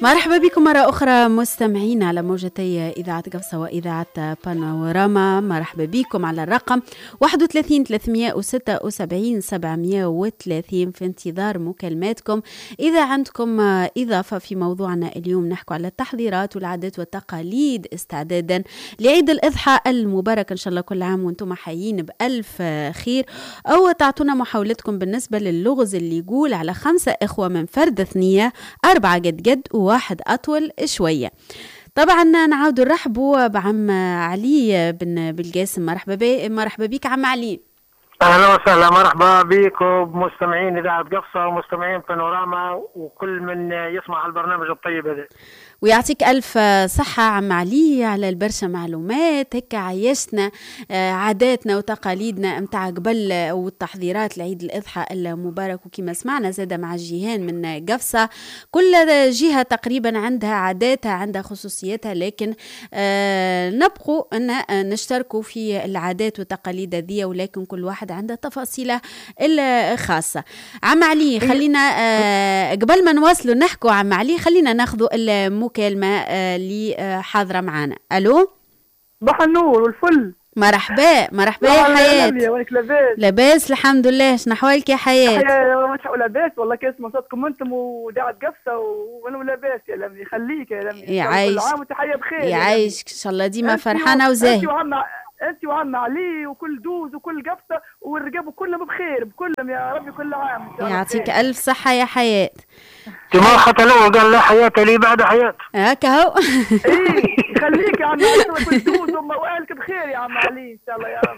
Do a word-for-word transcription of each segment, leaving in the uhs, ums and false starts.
مرحبا بكم مرة أخرى مستمعين على موجتي إذاعة قفصة وإذاعة بانوراما. مرحبا بكم على الرقم واحد وثلاثين ثلاثمئة وستة وسبعين سبعمئة وثلاثين في انتظار مكالماتكم. إذا عندكم إضافة في موضوعنا اليوم، نحكي على التحضيرات والعادات والتقاليد استعدادا لعيد الأضحى المبارك، إن شاء الله كل عام وانتم حيين بألف خير. أو تعطونا محاولتكم بالنسبة للغز اللي يقول على خمسة إخوة من فرد ثنية، أربعة قد قد وواحد أطول شوية. طبعا نعاود نرحبوا بعم علي بن بالقاسم. مرحبا بي مرحبا بك عم علي. اهلا وسهلا، مرحبا بكم بمستمعين اذاعه قفصه ومستمعين بانوراما وكل من يسمع البرنامج الطيب هذا. ويعطيك ألف صحة عم علي على البرشا معلومات، هكا عيشتنا عاداتنا وتقاليدنا متاع قبل والتحضيرات لعيد الأضحى المبارك. وكما سمعنا زادة مع الجيهان من قفصة، كل جهة تقريبا عندها عاداتها، عندها خصوصياتها، لكن آه نبقوا أن نشتركوا في العادات والتقاليد ذي، ولكن كل واحد عنده تفاصيله الخاصة. عم علي خلينا آه قبل ما نواصلوا نحكوا عم علي، خلينا ناخذوا المكالمة اللي حاضرة معنا. ألو، صباح النور والفل. مرحبا مرحبا يا حياة. وينك لاباس؟ لاباس الحمد لله. شنو أحوالك يا حياة؟ حياة لاباس والله، كاسم صوتكم انتم وداعة قفصة وانا لاباس يا لمي. خليك يا لمي، يعيش كل عام وتحية بخير. يعيشك ان شاء الله ديما فرحانة وزاهي. انت وعم علي وكل دوز وكل قفصة والرقاب كلهم بخير بكلهم يا ربي كل عام. يعطيك ألف صحة يا حياة. ما حتى لو قال لا حياة لي بعد حياة هكا هو. ايه خليك يا عم علي، كل دوز وأهلك بخير يا عم علي ان شاء الله يا رب.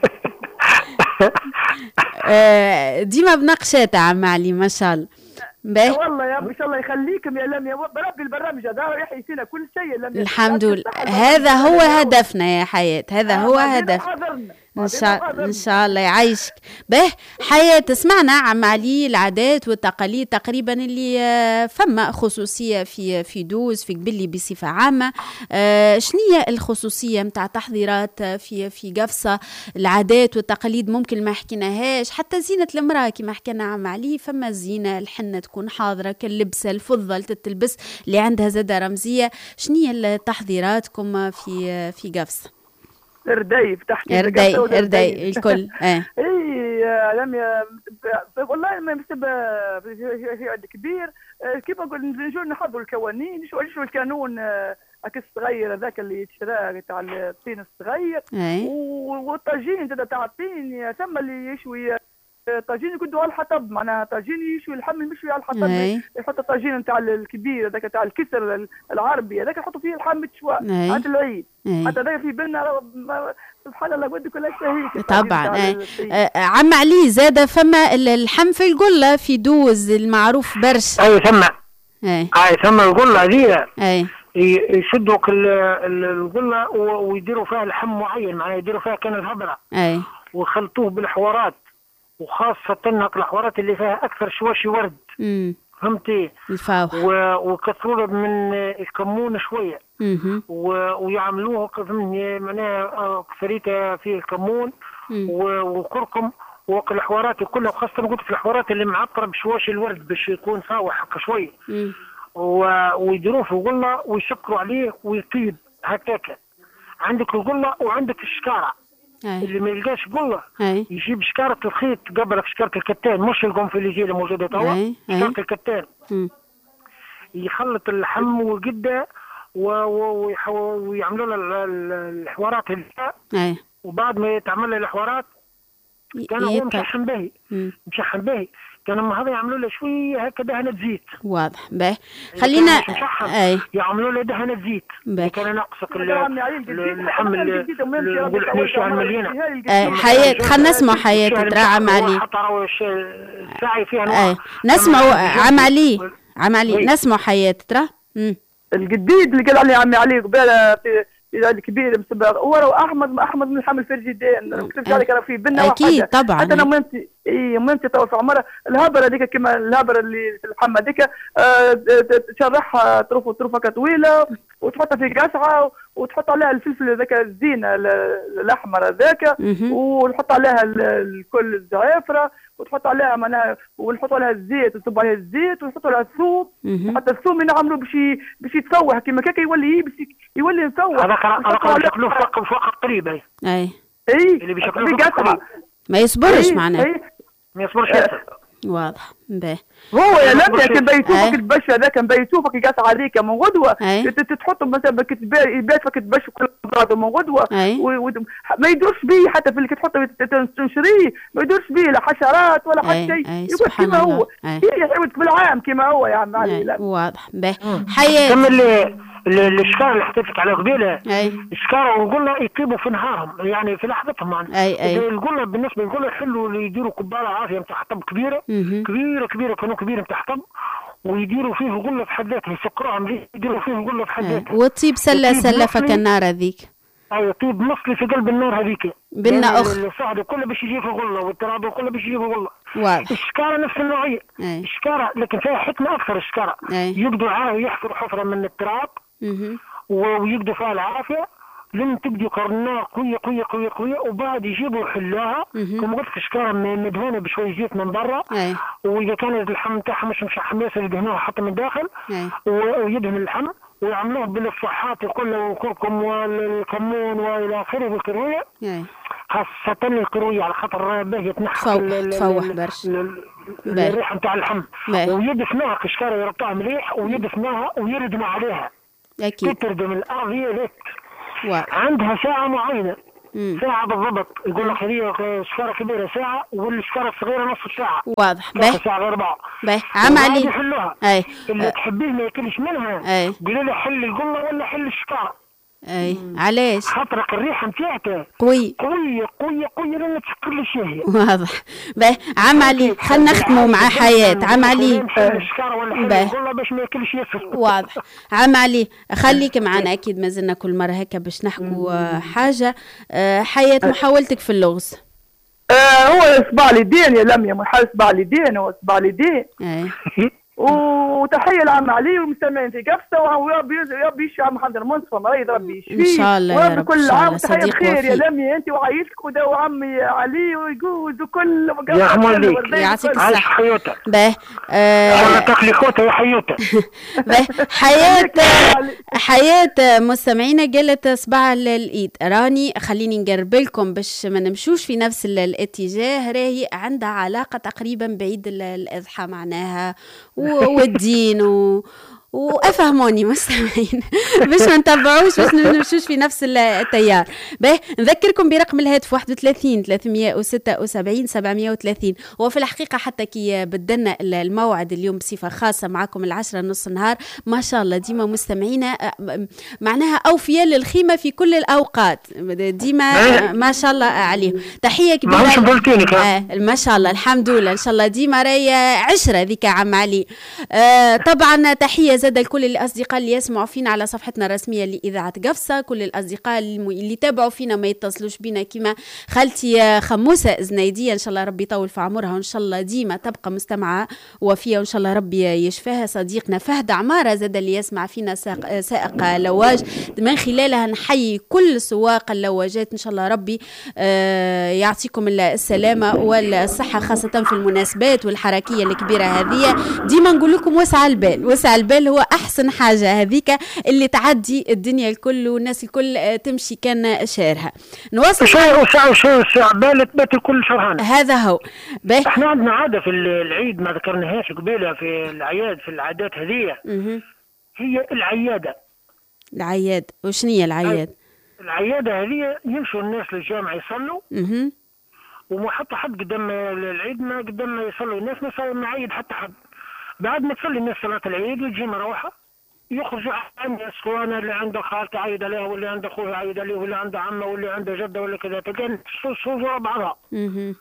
ديما بنقشات عم علي ما شاء الله. باهي والله يا رب ان شاء الله يخليكم يا لميا، بربي البرنامج هذا يحيي فينا كل شيء لميا. الحمد لله، هذا هو هدفنا يا حياة، هذا هو هدف ان شاء ان شاء الله يعيشك. به حياة، سمعنا عم علي العادات والتقاليد تقريبا اللي فما خصوصية في في دوز في قبلي بصفة عامة. آه شنية الخصوصية متاع تحضيرات في في قفصة؟ العادات والتقاليد ممكن ما حكيناهاش، حتى زينة المرأة كما حكينا عم علي، فما زينة الحنة تكون حاضرة كاللبسة الفضة تتلبس اللي عندها زادة رمزية. شنية تحضيراتكم في في قفصة؟ ردي فتحكي ردي ردي الكل. اه اي لم والله ما بسبب في عد كبير. كيف نقول نجو نحضروا القوانين، شو شو القانون اكس صغير هذاك اللي يتشرى تاع الطين الصغير، والطاجين تاع الطين ثم اللي يشوي طاجين يقولوا على الحطب، معناها طاجين يشوي اللحم مشوي على الحطب. يحط الطاجين نتاع الكبير هذاك تاع الكسر العربي هذاك يحطوا فيه اللحم مشوى عند العيد. حتى هذا في بالنا سبحان الله ودي كلها شهيك طبعا. آه. عم علي زاد فما اللحم في القله في دوز المعروف برش. اي ثم اي ثم القله ذي اي يشدوا القله ويديروا فيها لحم معين، معناها يديروا فيها كان هبره اي ويخلطوه بالحوارات، وخاصة الحوارات اللي فيها أكثر شواشي ورد. امم فهمتي؟ الفاوح. وكثروا من الكمون شوية. امم ويعملوه فهمتني معناها كثريته فيه الكمون وكركم وكل الحوارات كلها، خاصة قلت في الحوارات اللي معطرة بشواشي الورد باش يكون فاوح هكا شوية. ويديروه في القلة ويسكروا عليه ويطيب هكاك. عندك القلة وعندك الشكارة. أي. اللي ما يلقاش قله أي. يجيب شكارة الخيط قبل شكارة الكتان، مش القنفليجية اللي موجودة توا، شكارة الكتان. م. يخلط اللحم وقده ويعملوا له الحوارات اللي وبعد ما يتعمل له الحوارات كان هو مشحن باهي مشحن باهي كانوا هذا يعملوا له شويه هكا دهنه زيت. واضح باهي. خلينا اي يعملوا له دهنه زيت باهي. كان ناقصك اللحم اللي نقول احنا شو المليانه. حياة خلينا نسمع حياة ترى عم علي. الساعي فيها اي نسمعوا عم علي عم علي نسمعوا حياة ترى. الجديد اللي قال عليه عمي علي قباله في الكبير بسبب هو احمد احمد من الحمل في الجدين. كتبت عليك انا في بنا اكيد طبعا. حتى انا مامتي اي مامتي تو في عمرها الهبره هذيك كما الهبره اللي في اللحمه هذيك أه تشرحها طروف طروفه طويله وتحطها في قصعه وتحط عليها الفلفل هذاك الزينه الاحمر هذاك وتحط عليها الكل الزعافره وتحط عليها معناها ونحط عليها الزيت ونصب عليها الزيت ونحط عليها الثوم حتى الثوم نعملوا باش باش يتسوح كيما كيك يولي باش يولي مسوح. هذاك هذاك بيشكلوه فوق فوق القريب. اي اي اي اللي بيشكلوه فوق القريب ما يصبرش معناها ما يصبرش ياسر. واضح باهي. هو يا لميا كي بيتوه فك البش هذاك بيتوه فك قاس عليك من غدوه تحطهم مثلا يبات فك البش كل بعضه من غدوه ما يدورش بيه حتى في اللي تحطه تنشريه ما يدورش بيه لا حشرات ولا حتى شيء يقول كيما هو يعود بالعام كيما هو يا عم علي. واضح باهي. حياة كمل الشكار اللي حكيت عليه قبيله الشكار وقلنا يطيبوا في نهارهم يعني في لحظتهم يعني قلنا بالنسبه نقول يحلوا يديروا كباره عافيه نتاع حطب كبيره كبيره كبيره كانوا كبيره نتاع حطب ويديروا فيه قلنا في حد ذاتها يسكروهم يديروا فيه قلنا في حد ذاتها وتطيب سله سله فك النار هذيك. ايوه طيب مصلي في قلب النار هذيك بنا اخ الصعد كله باش يجي في غله والتراب كله باش يجي في غله. واضح. الشكاره نفس النوعيه الشكاره لكن فيها حكمه اكثر. الشكاره يقدروا عارف يحفروا حفره من التراب ويقدروا فيها العافيه لين تبدي قرناء قويه قويه قويه قويه وبعد يجيبوا يحلوها كما قلت الشكاره مدهونه بشويه زيت من برا واذا كان اللحم تاعها مش مشحم ياسر يدهنوها حتى من الداخل ويدهن اللحم ويعملوه بالصحات كلها والكركم والكمون والى اخره بالكرويه خاصه الكرويه على خاطر باهيه تنحى تفوح برشا الريحه نتاع اللحم ويدفنوها كشكاره يربطوها مليح ويدفنوها ويردموا عليها اكيد تتردم الارضيه لك عندها ساعه معينه مم. ساعه بالضبط. يقول لك هذه شكاره كبيره ساعه والشكاره الصغيره نص ساعه. واضح باهي ساعه اربعه باهي عم علي يحلوها اي اللي تحبيه ما ياكلش منها قولوا له حل القله ولا حل الشكاره. اي علاش؟ خاطرك الريحه نتاعها قوي قويه قويه قويه لين تسكر الشهيه. واضح باهي. عم علي خلينا نختموا مع حياة. عم علي باهي باش ما ياكلش ياسر. واضح. عم علي خليك معنا اكيد مازلنا كل مره هكا باش نحكوا حاجه. حياة محاولتك في اللغز. آه هو صباع اليدين يا لميا محل صباع اليدين هو صباع اليدين. اي وتحيه لعم علي والمستمعين في قفصه وربي ربي يشفي عم محمد المنصفه مريض ربي يشفيه ان شاء الله يا رب. كل عام وتحيه بخير يا لميا انت وعائلتك وداو عمي علي ويجوز وكل يا حموليك يعطيك الصحه. حيوته باهي والله تاكلي خوته يا حيوته. باهي. حياة حياة مستمعينا قالت صباع الايد راني خليني نقرب لكم باش ما نمشوش في نفس الاتجاه. راهي عندها علاقه تقريبا بعيد الاضحى معناها والدين و... وافهموني مستمعين باش ما نتبعوش باش نمشوش في نفس التيار. باهي نذكركم برقم الهاتف واحد وثلاثين ثلاثمئة وستة وسبعين سبعمئة وثلاثين. وفي الحقيقه حتى كي بدلنا الموعد اليوم بصفه خاصه معكم العشرة نص النهار ما شاء الله ديما مستمعينا معناها اوفياء للخيمه في كل الاوقات ديما ما شاء الله عليهم. تحيه كبيره آه ما شاء الله الحمد لله ان شاء الله ديما راهي عشرة ذيك عم علي. آه طبعا تحيه زاد لكل الأصدقاء اللي يسمعوا فينا على صفحتنا الرسمية لإذاعة قفصة. كل الأصدقاء اللي تابعوا فينا ما يتصلوش بينا كما خالتي خموسة زنيدية إن شاء الله ربي يطول في عمرها وإن شاء الله ديما تبقى مستمعة وفية وإن شاء الله ربي يشفاها. صديقنا فهد عمارة زاد اللي يسمع فينا سائق لواج من خلالها نحيي كل سواق اللواجات إن شاء الله ربي يعطيكم السلامة والصحة خاصة في المناسبات والحركية الكبيرة هذه. ديما نقول لكم وسع البال وسع البال هو أحسن حاجة هذيك اللي تعدي الدنيا الكل والناس الكل تمشي كان شارها. نواصل شيء وسع شيء وسع بالك بيت الكل شرهانة. هذا هو. احنا عندنا عادة في العيد ما ذكرناهاش قبيلة في الأعياد في العادات هذية هي العيادة. العياد وشنو هي العياد؟ العيادة هذه يمشوا الناس للجامع يصلوا اها وما حتى حد قدام العيد ما قدام ما يصلوا الناس ما ما يعيد حتى حد. بعد ما تصلي الناس صلاة العيد وتجي مروحة يخرجوا الناس وانا اللي عنده خالته عايد عليها واللي عنده اخوه عايد عليه واللي عنده عمه واللي عنده جده ولا كذا تلقى صوص ورا بعضها. اها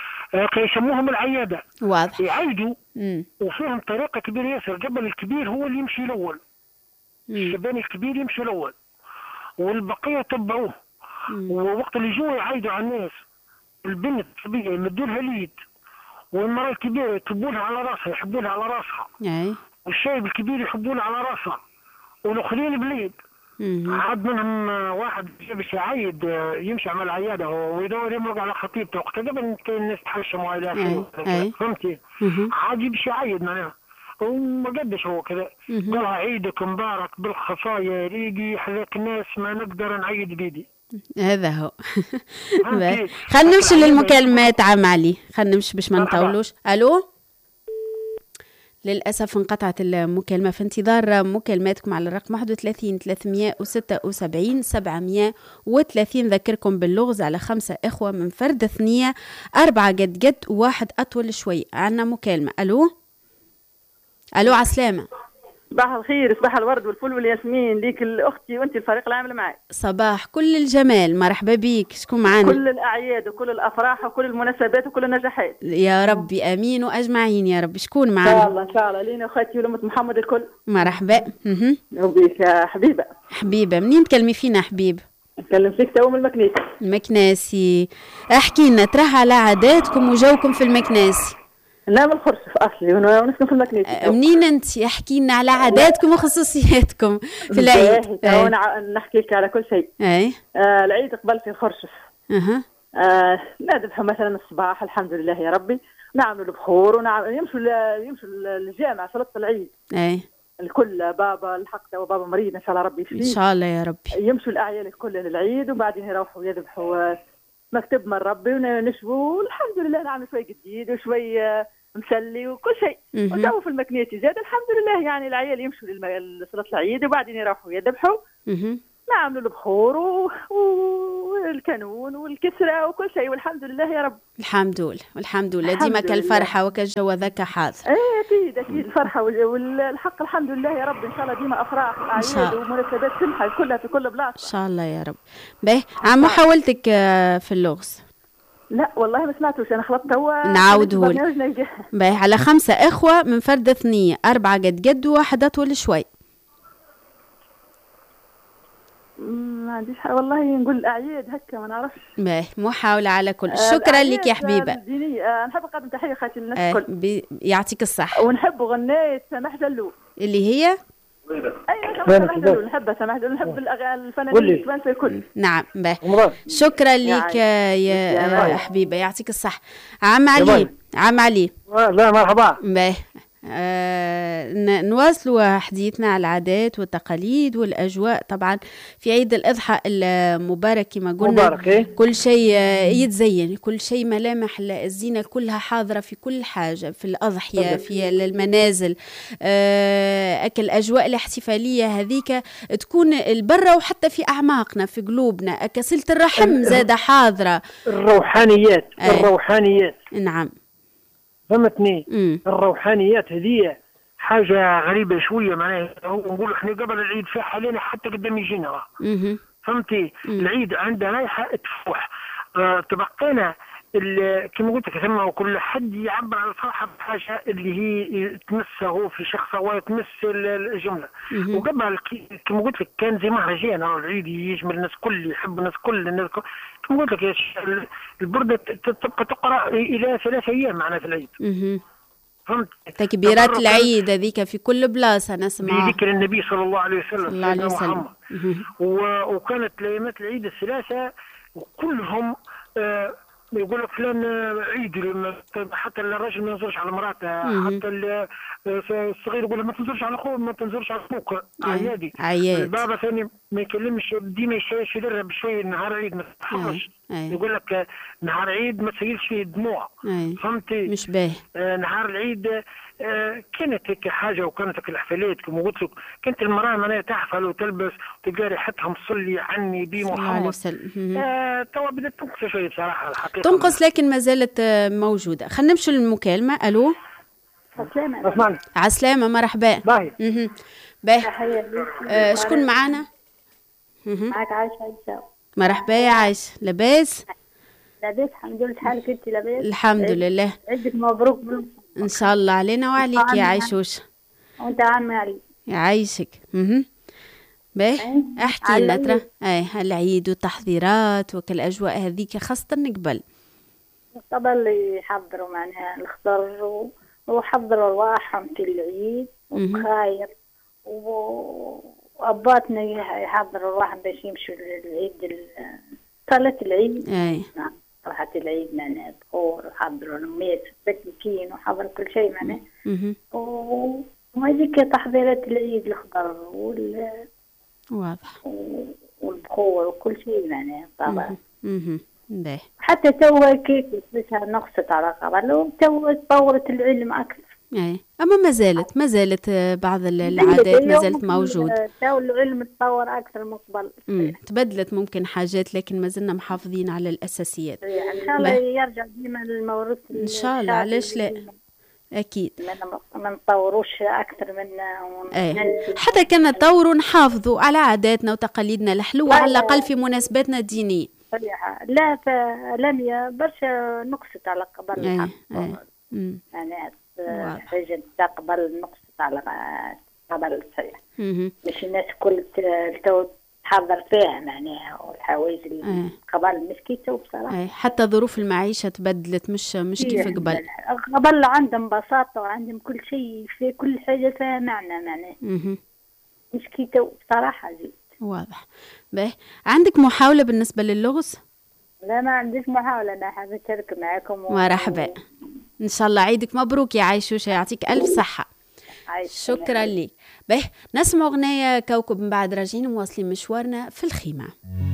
يسموهم العياده. واضح. يعيدوا امم وفيهم طريقه كبيره ياسر. الجبل الكبير هو اللي يمشي الاول. الشبان الكبير يمشي الاول والبقيه يتبعوه. ووقت اللي جوا يعيدوا على الناس البنت الصبيه يمدوا لها اليد والمرأة الكبيرة يطبونها على راسها يحبونها على راسها. اي والشايب الكبير يحبونه على راسها والاخرين باليد عاد منهم واحد باش يعيد يمشي على العياده ويدور يمرق على خطيبته وقت قبل الناس تحشم ولا اخره، فهمتي؟ عاد باش يعيد معناها وما قدش هو كذا، قالها عيدك مبارك بالخفايا ريقي حذاك ناس ما نقدر نعيد بيدي. هذا هو. خلينا نمشي للمكالمات عم علي، خلينا نمشي باش ما نطولوش. الو، للأسف انقطعت المكالمة، في انتظار مكالماتكم على الرقم واحد وثلاثين ثلاثمية وستة وسبعين سبعمية وثلاثين. ذكركم باللغز على خمسة إخوة من فرد ثنية، أربعة قد قد وواحد أطول شوي. عنا مكالمة. ألو ألو، عسلامة. صباح الخير، صباح الورد والفل والياسمين ليك الأختي وانت الفريق العامل معي. صباح كل الجمال، مرحبا بيك. شكون معانا؟ كل الأعياد وكل الأفراح وكل المناسبات وكل النجاحات يا ربي، أمين وأجمعين يا رب. شكون معانا؟ إن شاء الله إن شاء الله لينا أخواتي ولمة محمد الكل. مرحبا. وبيك يا حبيبة. حبيبة، منين تكلمي فينا حبيب؟ نتكلم فيك تو من المكناسي. المكناسي، احكي لنا تراه على عاداتكم وجوكم في المكناسي. لا من الخرشف اصلي ونسكن في المكناسي. منين انت؟ احكي لنا على عاداتكم وخصوصياتكم في العيد. ايه نحكي لك على كل شيء. اي آه العيد قبل في الخرشف. اها آه نذبحوا مثلا الصباح الحمد لله يا ربي، نعملوا البخور ونعمل يمشوا يمشوا الجامع صلاة العيد. اي الكل بابا الحق وبابا مريض ان شاء الله ربي يشفيه. ان شاء الله يا ربي. يمشوا الاعيال الكل للعيد وبعدين يروحوا يذبحوا مكتب من ربي ونشبوا الحمد لله، نعمل شوي جديد وشوي مسلي وكل شيء. وتو في المكنيتي زاد الحمد لله، يعني العيال يمشوا لصلاة العيد وبعدين يروحوا يذبحوا، نعملوا البخور والكانون والكسرة وكل شيء والحمد لله يا رب. الحمد لله والحمد لله، ديما كالفرحة وكالجو ذاك حاضر. ايه اكيد اكيد الفرحة والحق الحمد لله يا رب. ان شاء الله ديما افراح واعياد ومناسبات سمحة كلها في كل بلاصة ان شاء الله يا رب. باهي عم محاولتك في اللغز. لا والله ما سمعتوش انا، خلطت توا نعاودهولك. باهي على خمسة اخوة من فرد ثنية، أربعة قد قد وواحد أطول شوي. ما عنديش حاجة والله، نقول الأعياد هكا ما نعرفش. باهي محاولة على كل. شكرا لك يا حبيبة. الدينية نحب نقدم تحية خالتي للناس الكل. بي... يعطيك الصحة. ونحب غناية سماح جلو اللي هي ايوه سماح جلو، نحبها سماح جلو، نحب الفنانين التوانسة الكل. نعم باهي شكرا لك يا, يا, يا حبيبة، يعطيك الصحة. عم علي، عم علي. لا مرحبا. باهي آه نواصلوا حديثنا على العادات والتقاليد والأجواء. طبعا في عيد الأضحى المبارك كما قلنا مبارك. كل شيء يتزين، كل شيء ملامح الزينة كلها حاضرة في كل حاجة، في الأضحية في المنازل. آه أكل الأجواء الاحتفالية هذيك تكون البرة وحتى في أعماقنا في قلوبنا، أكسلة الرحم زادة حاضرة. الروحانيات آه. الروحانيات نعم فهمتني. الروحانيات هذه حاجة غريبة شوية، معناها نقول احنا قبل العيد في حالنا حتى قدام يجينا. فهمتي؟ العيد عندها رايحة تفوح. اه تبقينا كما قلت لك ثم كل حد يعبر عن الفرحة بحاجة اللي هي تمسه في شخصه وتمس الجملة. وقبل كما قلت لك كان زي مهرجان، العيد يجمل الناس كل، يحب الناس كل، الناس كل. كما قلت لك البردة تبقى تقرأ إلى ثلاث أيام معنا في العيد. فهمت؟ تكبيرات العيد هذيك في كل بلاصة نسمع بذكر النبي صلى الله عليه وسلم. صلى الله عليه وسلم. وكانت أيامات العيد الثلاثة وكلهم آه يقول لك فلان عيد، حتى الراجل ما ينظرش على مراته، حتى الصغير يقول ما تنظرش على اخوه، ما تنظرش على اخوك. عيادي عياد البابا ثاني ما يكلمش ديما يشيلها بشويه نهار عيد ما تفرحش. يقول لك نهار عيد ما تسيلش فيه دموع. فهمتي؟ مش باهي. آه نهار العيد آه كانت هيك حاجه، وكانت هيك الحفلات كما قلت لك، كانت المراه معناها تحفل وتلبس وتلقى ريحتها مصلي عني بمحمد. آه توا بدات تنقص شويه بصراحه الحقيقه، تنقص لكن ما زالت موجوده. خلينا نمشوا للمكالمه. الو عسلامة. اسمعني. عسلامة مرحبا. باهي. اها باهي. آه شكون معانا؟ معك عايشة عيسى. مرحبا يا عايشة. لاباس؟ لاباس الحمد لله. حالك انت لاباس؟ الحمد لله. عيدك مبروك بالمصر. ان شاء الله علينا وعليك يا عايشوش. وانت عامة عليك. يعيشك. اها باهي احكي لنا ترى اي العيد والتحضيرات وكالاجواء هذيك خاصة قبل. طبعا اللي يحضروا معناها الخضر وحضروا رواحهم في العيد وخاير و... أباتنا يحضروا الواحد باش يمشوا للعيد، صلاة العيد. أي نعم صلاة العيد معناها بخور وحضروا الميت بكين وحضروا كل شيء معناها. وهذيك تحضيرات العيد الخضر وال واضح والبخور وكل شيء معناها طبعا. باهي. حتى توا كيف بسها نقصت على قبل، توا تطورت العلم أكثر. اي اما ما زالت ما زالت بعض العادات ما زالت موجود. تو العلم تطور اكثر من قبل. تبدلت ممكن حاجات لكن ما زلنا محافظين على الاساسيات. ان شاء الله يرجع ديما للموروث ان شاء الله. علاش لا؟ اكيد ما نطوروش اكثر منه. ايه حتى كان نطوروا نحافظوا على عاداتنا وتقاليدنا الحلوه على الاقل في مناسباتنا الدينيه. صحيح. لا فلميا برشا نقصت على قبل. ايه ايه يعني حاجة تقبل نقص على قبل صحيح. مش الناس كل تو تحضر فيها معناها والحوايج اللي قبل مش كي تو بصراحة. حتى ظروف المعيشة تبدلت مش مش كيف قبل. قبل عندهم بساطة وعندهم كل شيء في كل حاجة فيها معنى معناها. مش كي تو بصراحة زيد. واضح. باهي عندك محاولة بالنسبة للغز؟ لا ما عنديش محاولة، أنا حابة أشارك معكم. مرحبا. إن شاء الله عيدك مبروك يا عيشوشة، يعطيك ألف صحة. شكرا لك. به نسمع أغنية كوكب من بعد راجعين مواصلين مشوارنا في الخيمة.